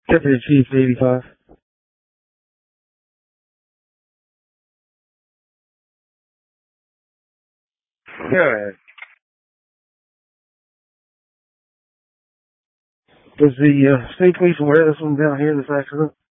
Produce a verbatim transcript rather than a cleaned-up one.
Deputy Chief eighty-five. Go ahead. Was the uh, state police aware of this one down here, this accident?